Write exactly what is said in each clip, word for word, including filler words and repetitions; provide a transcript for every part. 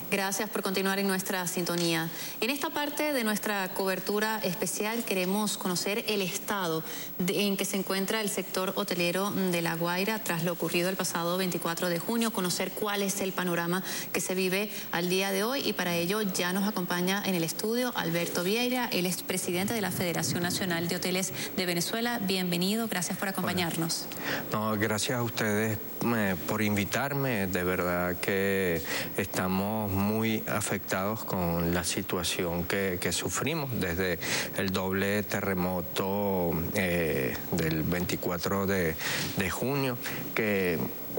Gracias por continuar en nuestra sintonía. En esta parte de nuestra cobertura especial queremos conocer el estado de, en que se encuentra el sector hotelero de La Guaira tras lo ocurrido el pasado veinticuatro de junio, conocer cuál es el panorama que se vive al día de hoy, y para ello ya nos acompaña en el estudio Alberto Vieira, él es presidente de la Federación Nacional de Hoteles de Venezuela. Bienvenido, gracias por acompañarnos. No, gracias a ustedes eh, por invitarme, de verdad que estamos muy afectados con la situación que, que sufrimos desde el doble terremoto eh, del veinticuatro de junio, que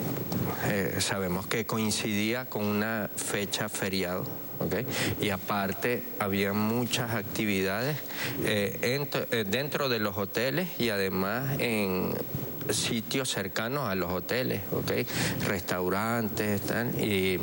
eh, sabemos que coincidía con una fecha feriado. Okay. Y aparte había muchas actividades eh, ent- eh, dentro de los hoteles y además en sitios cercanos a los hoteles, ¿okay? Restaurantes, tal, y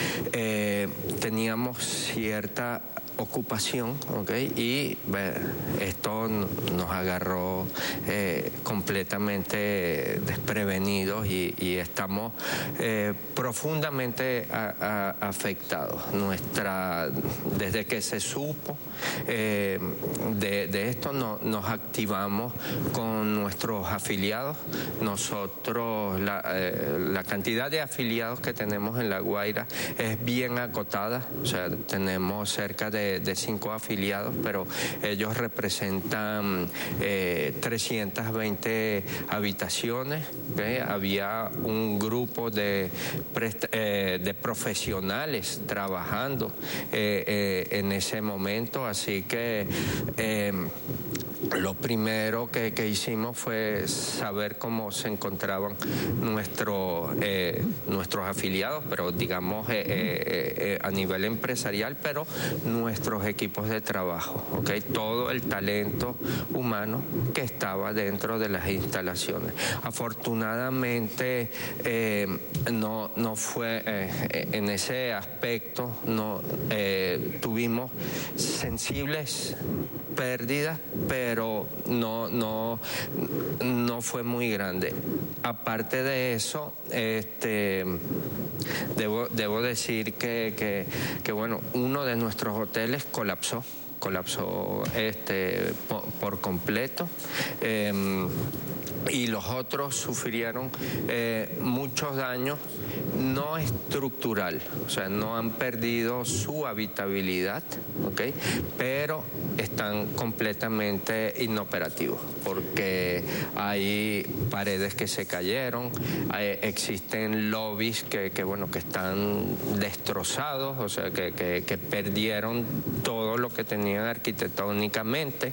eh, teníamos cierta ocupación, ¿okay? Y bueno, esto nos agarró eh, completamente desprevenidos y, y estamos eh, profundamente a, a, afectados. Nuestra, desde que se supo eh, de, de esto no, nos activamos con nuestros afiliados. Nosotros, la, eh, la cantidad de afiliados que tenemos en La Guaira es bien acotada, o sea, tenemos cerca de de cinco afiliados, pero ellos representan eh, trescientas veinte habitaciones, ¿okay? Había un grupo de, eh, de profesionales trabajando eh, eh, en ese momento, así que eh, lo primero que, que hicimos fue saber cómo se encontraban nuestro, eh, nuestros afiliados, pero digamos eh, eh, eh, a nivel empresarial, pero nuestros equipos de trabajo, ¿okay? Todo el talento humano que estaba dentro de las instalaciones. Afortunadamente eh, no, no fue eh, en ese aspecto, no eh, tuvimos sensibles pérdidas, pero no, no, no fue muy grande. Aparte de eso, este, debo, debo decir que, que, que bueno, uno de nuestros hoteles colapsó, colapsó este, por, por completo. Eh, y los otros sufrieron eh, muchos daños no estructural, o sea, no han perdido su habitabilidad, ¿okay? Pero están completamente inoperativos porque hay paredes que se cayeron, hay, existen lobbies que, que, bueno, que están destrozados, o sea, que, que, que perdieron todo lo que tenían arquitectónicamente.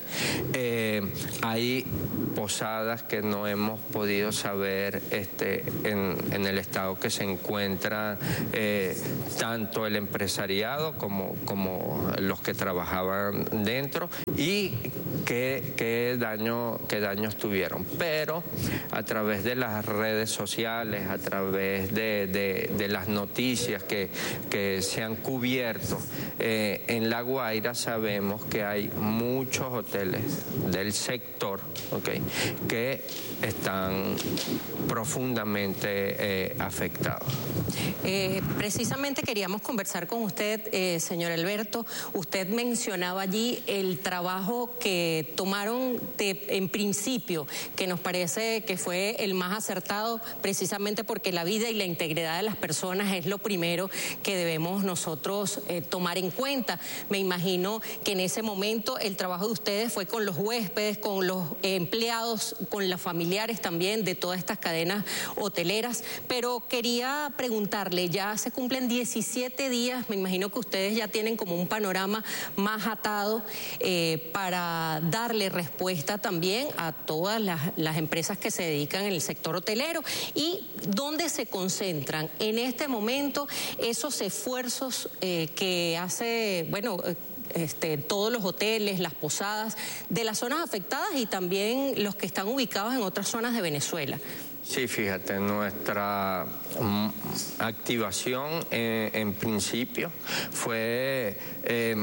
Eh, hay posadas que no hemos podido saber este, en, en el estado que se encuentra eh, tanto el empresariado como, como los que trabajaban dentro y qué, qué, daño, qué daños tuvieron. Pero a través de las redes sociales, a través de, de, de las noticias que, que se han cubierto eh, en La Guaira, sabemos que hay muchos hoteles del sector, ¿okay? Que están profundamente eh, afectados. Eh, precisamente queríamos conversar con usted, eh, señor Alberto. Usted mencionaba allí el trabajo que tomaron de, en principio, que nos parece que fue el más acertado, precisamente porque la vida y la integridad de las personas es lo primero que debemos nosotros eh, tomar en cuenta. Me imagino que en ese momento el trabajo de ustedes fue con los huéspedes, con los empleados, con los familiares también de todas estas cadenas hoteleras, pero quería preguntarle, ya se cumplen diecisiete días, me imagino que ustedes ya tienen como un panorama más atado eh, para darle respuesta también a todas las, las empresas que se dedican en el sector hotelero, y dónde se concentran en este momento esos esfuerzos eh, que hace, bueno, Este, todos los hoteles, las posadas de las zonas afectadas y también los que están ubicados en otras zonas de Venezuela. Sí, fíjate, nuestra mm, activación eh, en principio fue eh,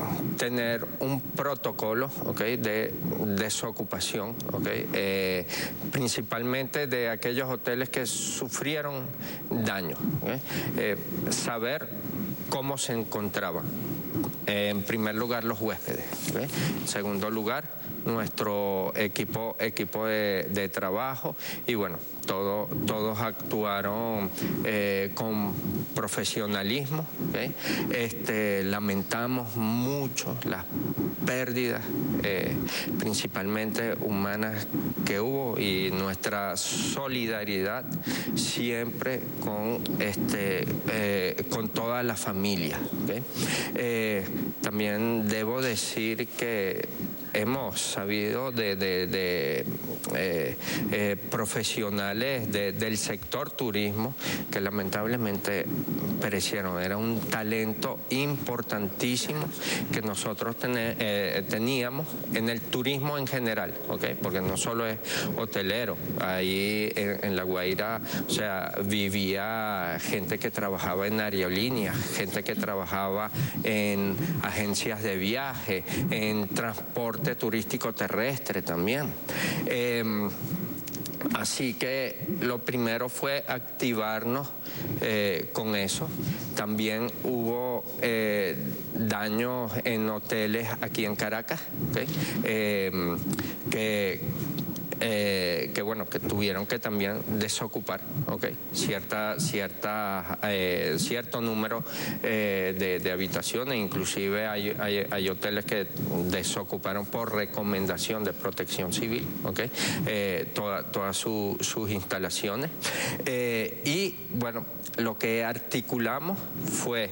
tener un protocolo, ¿okay? de desocupación, ¿okay? eh, principalmente de aquellos hoteles que sufrieron daño, ¿okay? eh, saber cómo se encontraban. Eh, en primer lugar, los huéspedes. ¿Ve? En segundo lugar, nuestro equipo, equipo de, de trabajo y bueno, todo, todos actuaron eh, con profesionalismo. ¿Okay? Este, lamentamos mucho las pérdidas, eh, principalmente humanas, que hubo, y nuestra solidaridad siempre con, este, eh, con toda la familia. ¿Okay? Eh, también debo decir que hemos sabido de, de, de eh, eh, profesionales de, del sector turismo que lamentablemente perecieron. Era un talento importantísimo que nosotros tené, eh, teníamos en el turismo en general, ¿okay? Porque no solo es hotelero. Ahí en, en La Guaira, o sea, vivía gente que trabajaba en aerolíneas, gente que trabajaba en agencias de viaje, en transporte turístico terrestre también. Eh, así que lo primero fue activarnos eh, con eso. También hubo eh, daños en hoteles aquí en Caracas, ¿okay? eh, que Eh, que bueno, que tuvieron que también desocupar, okay, cierta, cierta, eh, cierto número eh, de, de habitaciones. Inclusive hay, hay, hay hoteles que desocuparon por recomendación de Protección Civil, okay, eh, toda, todas su, sus instalaciones. Eh, y bueno, lo que articulamos fue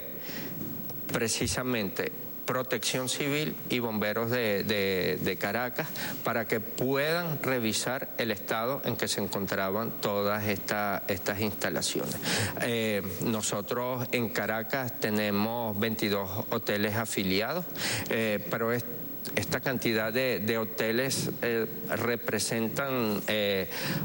precisamente Protección Civil y bomberos de, de, de Caracas para que puedan revisar el estado en que se encontraban todas esta, estas instalaciones. Eh, nosotros en Caracas tenemos veintidós hoteles afiliados, eh, pero es esta cantidad de, de hoteles eh, representan eh,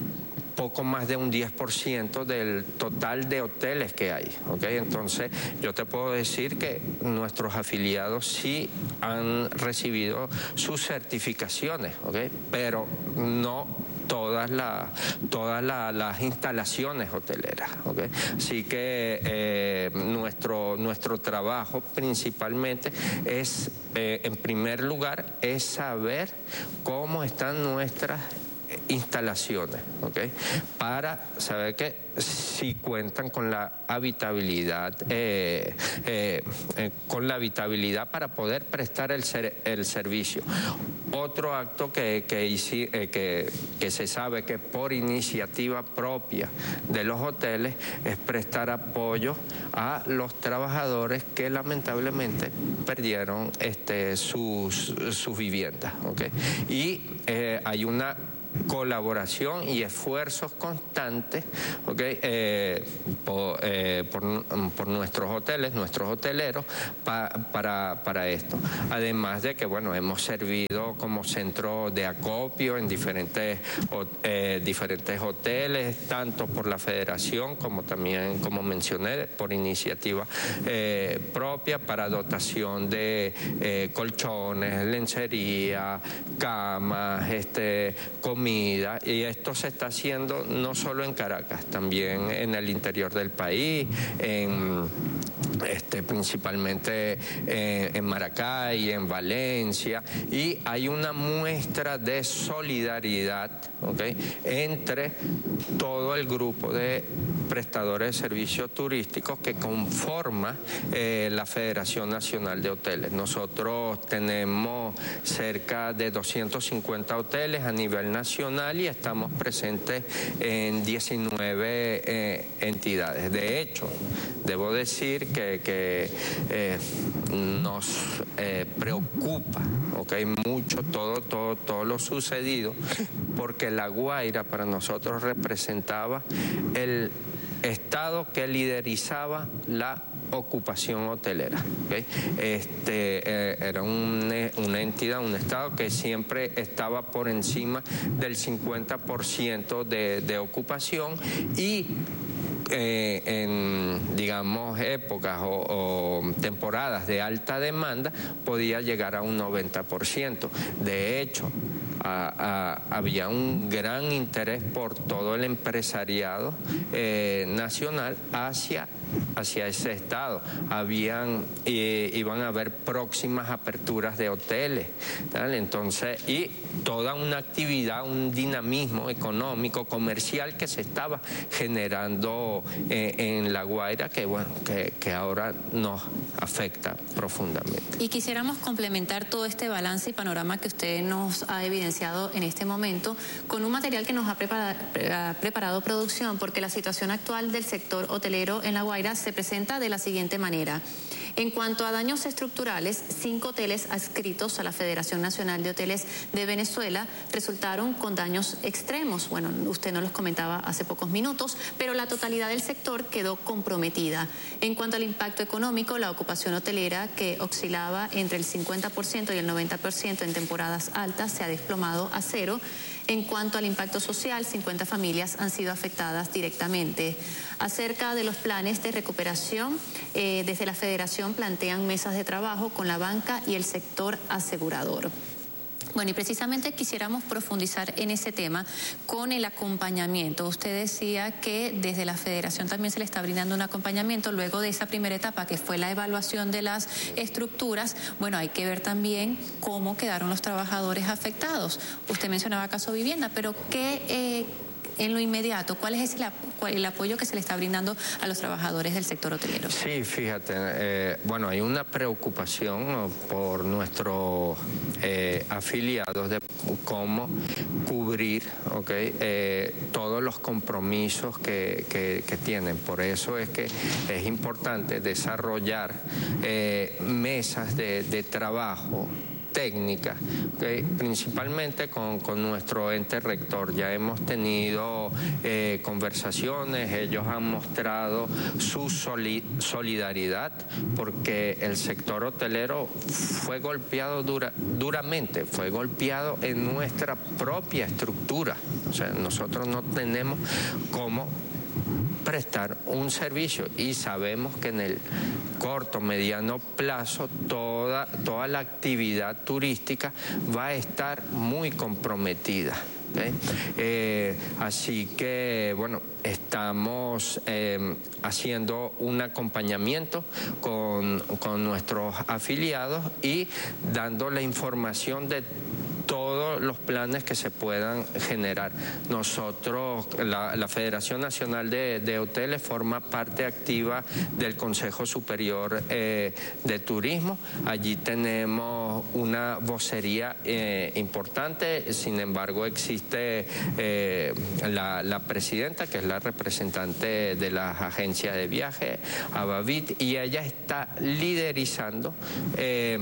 poco más de un diez por ciento del total de hoteles que hay, ¿okay? Entonces yo te puedo decir que nuestros afiliados sí han recibido sus certificaciones, ¿okay? Pero no todas, la, todas la, las instalaciones hoteleras, ¿okay? Así que eh, nuestro, nuestro trabajo principalmente es, eh, en primer lugar, es saber cómo están nuestras instalaciones, ¿okay? Para saber que si cuentan con la habitabilidad, eh, eh, eh, con la habitabilidad para poder prestar el, ser, el servicio. Otro acto que, que, hice, eh, que, que se sabe que por iniciativa propia de los hoteles es prestar apoyo a los trabajadores que lamentablemente perdieron este, sus, sus viviendas, ¿okay? Y eh, hay una colaboración y esfuerzos constantes, ¿okay? eh, por, eh, por, por nuestros hoteles, nuestros hoteleros, pa, para, para esto. Además de que, bueno, hemos servido como centro de acopio en diferentes, eh, diferentes hoteles, tanto por la federación como también, como mencioné, por iniciativa eh, propia, para dotación de eh, colchones, lencería, camas, este, comida. Y esto se está haciendo no solo en Caracas, también en el interior del país, en, este, principalmente en, en Maracay, en Valencia, y hay una muestra de solidaridad, ¿okay? Entre todo el grupo de prestadores de servicios turísticos que conforma eh, la Federación Nacional de Hoteles. Nosotros tenemos cerca de doscientos cincuenta hoteles a nivel nacional y estamos presentes en diecinueve eh, entidades. De hecho, debo decir que, que eh, nos eh, preocupa, ¿okay? mucho todo, todo, todo lo sucedido, porque La Guaira para nosotros representaba el estado que liderizaba la ocupación hotelera, ¿okay? Este, eh, era un, una entidad, un estado que siempre estaba por encima del cincuenta por ciento de, de ocupación y Eh, en, digamos, épocas o, o temporadas de alta demanda podía llegar a un noventa por ciento. De hecho, a, a, había un gran interés por todo el empresariado eh, nacional hacia hacia ese estado. Habían, eh, iban a haber próximas aperturas de hoteles, ¿vale? Entonces, y toda una actividad, un dinamismo económico, comercial que se estaba generando eh, en La Guaira, que bueno, que, que ahora nos afecta profundamente. Y quisiéramos complementar todo este balance y panorama que usted nos ha evidenciado en este momento con un material que nos ha preparado, ha preparado producción, porque la situación actual del sector hotelero en La Guaira se presenta de la siguiente manera. En cuanto a daños estructurales, cinco hoteles adscritos a la Federación Nacional de Hoteles de Venezuela resultaron con daños extremos. Bueno, usted nos los comentaba hace pocos minutos, pero la totalidad del sector quedó comprometida. En cuanto al impacto económico, la ocupación hotelera, que oscilaba entre el cincuenta por ciento y el noventa por ciento en temporadas altas, se ha desplomado a cero. En cuanto al impacto social, cincuenta familias han sido afectadas directamente. Acerca de los planes de recuperación, eh, desde la Federación plantean mesas de trabajo con la banca y el sector asegurador. Bueno, y precisamente quisiéramos profundizar en ese tema con el acompañamiento. Usted decía que desde la Federación también se le está brindando un acompañamiento luego de esa primera etapa que fue la evaluación de las estructuras. Bueno, hay que ver también cómo quedaron los trabajadores afectados. Usted mencionaba Caso Vivienda, pero ¿qué eh, en lo inmediato, cuál es el, el apoyo que se le está brindando a los trabajadores del sector hotelero? Sí, fíjate, eh, bueno, hay una preocupación, ¿no?, por nuestros eh, afiliados de cómo cubrir, ¿okay?, eh, todos los compromisos que, que, que tienen. Por eso es que es importante desarrollar eh, mesas de, de trabajo técnica, ¿okay?, principalmente con, con nuestro ente rector. Ya hemos tenido eh, conversaciones, ellos han mostrado su soli solidaridad porque el sector hotelero fue golpeado dura, duramente, fue golpeado en nuestra propia estructura. O sea, nosotros no tenemos cómo prestar un servicio y sabemos que en el corto, mediano plazo toda, toda la actividad turística va a estar muy comprometida. ¿Okay? Eh, así que, bueno, estamos eh, haciendo un acompañamiento con, con nuestros afiliados y dando la información de todos los planes que se puedan generar. Nosotros, la, la Federación Nacional de, de Hoteles forma parte activa del Consejo Superior eh, de Turismo. Allí tenemos una vocería eh, importante, sin embargo existe eh, la, la presidenta, que es la representante de las agencias de viaje, Abavit, y ella está liderizando eh,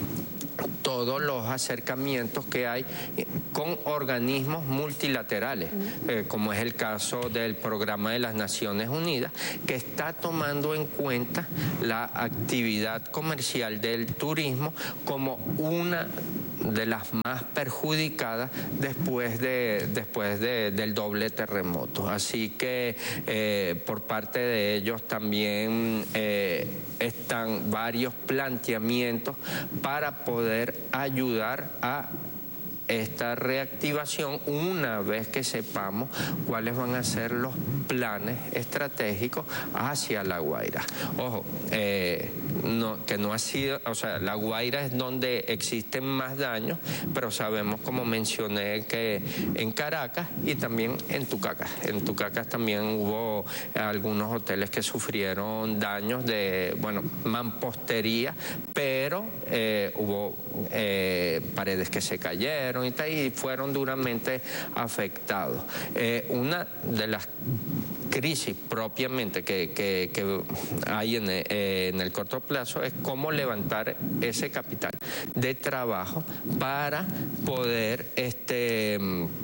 todos los acercamientos que hay con organismos multilaterales, eh, como es el caso del Programa de las Naciones Unidas, que está tomando en cuenta la actividad comercial del turismo como una de las más perjudicadas después de después de, del doble terremoto. Así que eh, por parte de ellos también eh, están varios planteamientos para poder ayudar a esta reactivación una vez que sepamos cuáles van a ser los planes estratégicos hacia La Guaira. Ojo, eh, no, que no ha sido, o sea, La Guaira es donde existen más daños, pero sabemos, como mencioné, que en Caracas y también en Tucacas. En Tucacas también hubo algunos hoteles que sufrieron daños de, bueno, mampostería, pero eh, hubo eh, paredes que se cayeron y, y fueron duramente afectados. Eh, una de las crisis propiamente que, que, que hay en, eh, en el corto plazo es cómo levantar ese capital de trabajo para poder este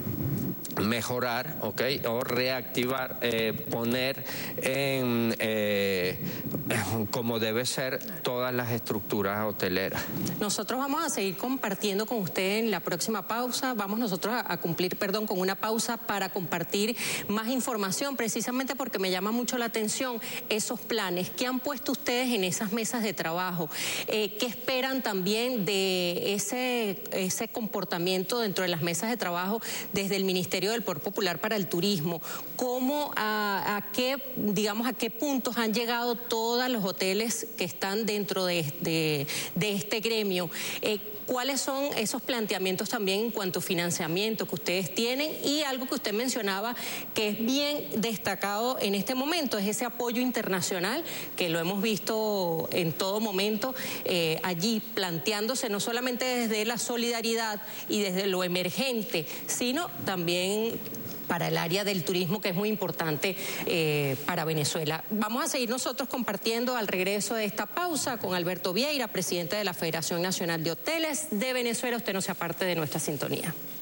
mejorar, ¿ok?, o reactivar, eh, poner en, eh, como debe ser todas las estructuras hoteleras. Nosotros vamos a seguir compartiendo con usted en la próxima pausa. Vamos nosotros a, a cumplir, perdón, con una pausa para compartir más información, precisamente porque me llama mucho la atención esos planes que han puesto ustedes en esas mesas de trabajo. Eh, ¿Qué esperan también de ese, ese comportamiento dentro de las mesas de trabajo desde el Ministerio del Poder Popular para el Turismo? ¿Cómo, a, a qué, digamos, a qué puntos han llegado todos los hoteles que están dentro de, de, de este gremio? Eh, ¿Cuáles son esos planteamientos también en cuanto a financiamiento que ustedes tienen? Y algo que usted mencionaba que es bien destacado en este momento, es ese apoyo internacional que lo hemos visto en todo momento eh, allí planteándose no solamente desde la solidaridad y desde lo emergente, sino también para el área del turismo, que es muy importante eh, para Venezuela. Vamos a seguir nosotros compartiendo al regreso de esta pausa con Alberto Vieira, presidente de la Federación Nacional de Hoteles de Venezuela. Usted no se aparte de nuestra sintonía.